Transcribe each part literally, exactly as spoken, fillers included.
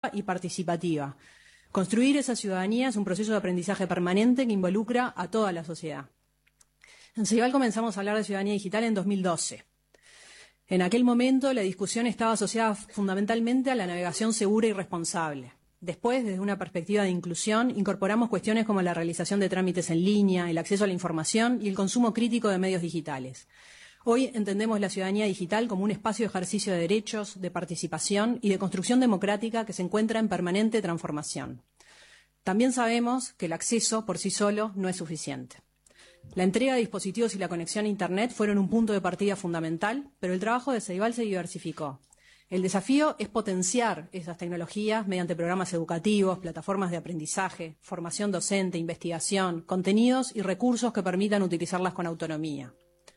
activa y participativa. Construir esa ciudadanía es un proceso de aprendizaje permanente que involucra a toda la sociedad. En Ceibal comenzamos a hablar de ciudadanía digital en dos mil doce. En aquel momento la discusión estaba asociada fundamentalmente a la navegación segura y responsable. Después, desde una perspectiva de inclusión, incorporamos cuestiones como la realización de trámites en línea, el acceso a la información y el consumo crítico de medios digitales. Hoy entendemos la ciudadanía digital como un espacio de ejercicio de derechos, de participación y de construcción democrática que se encuentra en permanente transformación. También sabemos que el acceso por sí solo no es suficiente. La entrega de dispositivos y la conexión a Internet fueron un punto de partida fundamental, pero el trabajo de Ceibal se diversificó. El desafío es potenciar esas tecnologías mediante programas educativos, plataformas de aprendizaje, formación docente, investigación, contenidos y recursos que permitan utilizarlas con autonomía.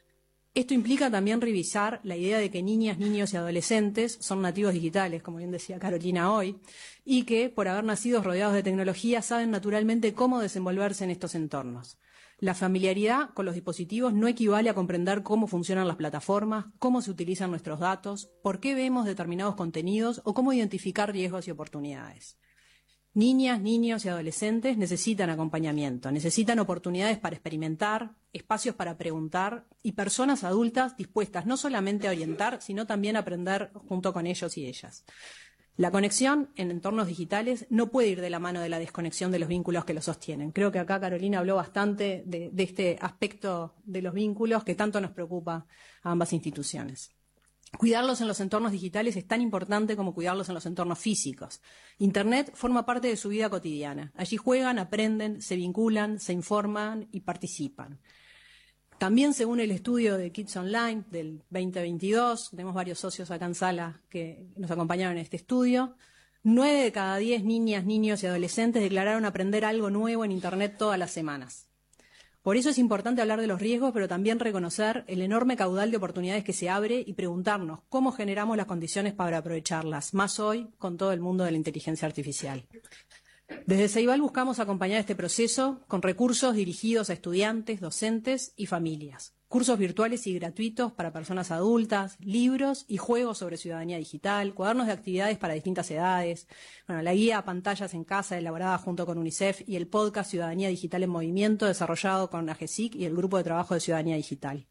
Esto implica también revisar la idea de que niñas, niños y adolescentes son nativos digitales, como bien decía Carolina hoy, y que, por haber nacido rodeados de tecnología, saben naturalmente cómo desenvolverse en estos entornos. La familiaridad con los dispositivos no equivale a comprender cómo funcionan las plataformas, cómo se utilizan nuestros datos, por qué vemos determinados contenidos o cómo identificar riesgos y oportunidades. Niñas, niños y adolescentes necesitan acompañamiento, necesitan oportunidades para experimentar, espacios para preguntar y personas adultas dispuestas no solamente a orientar, sino también a aprender junto con ellos y ellas. La conexión en entornos digitales no puede ir de la mano de la desconexión de los vínculos que los sostienen. Creo que acá Carolina habló bastante de, de este aspecto de los vínculos que tanto nos preocupa a ambas instituciones. Cuidarlos en los entornos digitales es tan importante como cuidarlos en los entornos físicos. Internet forma parte de su vida cotidiana. Allí juegan, aprenden, se vinculan, se informan y participan. También, según el estudio de Kids Online del veinte veintidós, tenemos varios socios acá en sala que nos acompañaron en este estudio, nueve de cada diez niñas, niños y adolescentes declararon aprender algo nuevo en Internet todas las semanas. Por eso es importante hablar de los riesgos, pero también reconocer el enorme caudal de oportunidades que se abre y preguntarnos cómo generamos las condiciones para aprovecharlas, más hoy con todo el mundo de la inteligencia artificial. Desde Ceibal buscamos acompañar este proceso con recursos dirigidos a estudiantes, docentes y familias. Cursos virtuales y gratuitos para personas adultas, libros y juegos sobre ciudadanía digital, cuadernos de actividades para distintas edades, bueno, la guía a pantallas en casa elaborada junto con UNICEF y el podcast Ciudadanía Digital en Movimiento desarrollado con AGESIC y el Grupo de Trabajo de Ciudadanía Digital.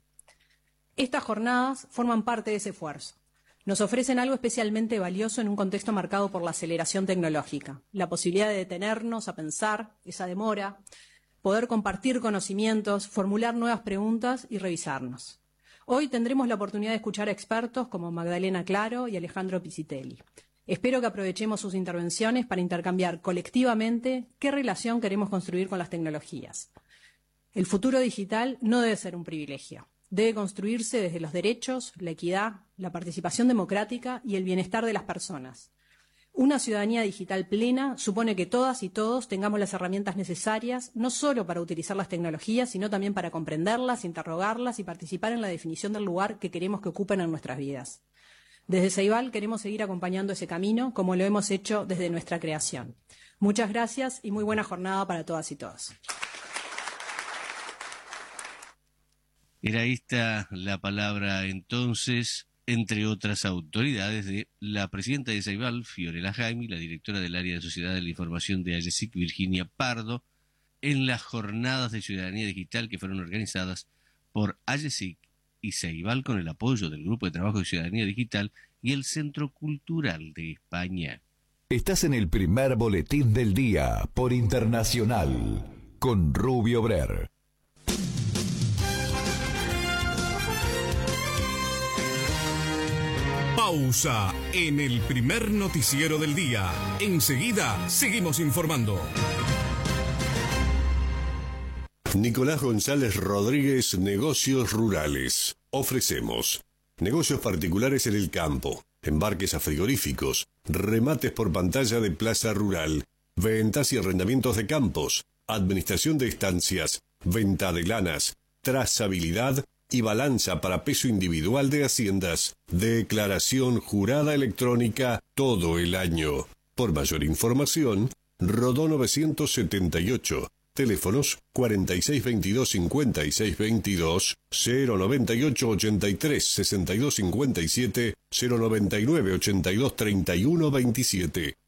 Estas jornadas forman parte de ese esfuerzo. Nos ofrecen algo especialmente valioso en un contexto marcado por la aceleración tecnológica, la posibilidad de detenernos a pensar, esa demora, poder compartir conocimientos, formular nuevas preguntas y revisarnos. Hoy tendremos la oportunidad de escuchar a expertos como Magdalena Claro y Alejandro Pisitelli. Espero que aprovechemos sus intervenciones para intercambiar colectivamente qué relación queremos construir con las tecnologías. El futuro digital no debe ser un privilegio. Debe construirse desde los derechos, la equidad, la participación democrática y el bienestar de las personas. Una ciudadanía digital plena supone que todas y todos tengamos las herramientas necesarias, no solo para utilizar las tecnologías, sino también para comprenderlas, interrogarlas y participar en la definición del lugar que queremos que ocupen en nuestras vidas. Desde Ceibal queremos seguir acompañando ese camino, como lo hemos hecho desde nuestra creación. Muchas gracias y muy buena jornada para todas y todos. Era esta la palabra entonces, entre otras autoridades, de la presidenta de Ceibal, Fiorella Jaime, y la directora del área de Sociedad de la Información de AGESIC, Virginia Pardo, en las jornadas de ciudadanía digital que fueron organizadas por AGESIC y Ceibal con el apoyo del Grupo de Trabajo de Ciudadanía Digital y el Centro Cultural de España. Estás en el primer boletín del día por Internacional con Rubio Brer. Pausa en el primer noticiero del día. Enseguida seguimos informando. Nicolás González Rodríguez, Negocios Rurales. Ofrecemos negocios particulares en el campo, embarques a frigoríficos, remates por pantalla de plaza rural, ventas y arrendamientos de campos, administración de estancias, venta de lanas, trazabilidad y balanza para peso individual de haciendas, declaración jurada electrónica todo el año. Por mayor información, Rodó novecientos setenta y ocho, teléfonos cuarenta y seis veintidós cincuenta y seis veintidós, cero noventa y ocho ochenta y tres sesenta y dos cincuenta y siete, cero noventa y nueve ochenta y dos treinta y uno veintisiete.